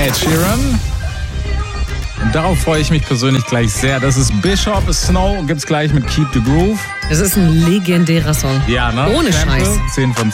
Ed Sheeran. Und darauf freue ich mich persönlich gleich sehr. Das ist Bishop Snow, gibt's gleich mit Keep the Groove. Das ist ein legendärer Song. Ja, ne? Ohne Sample, Scheiß. 10 von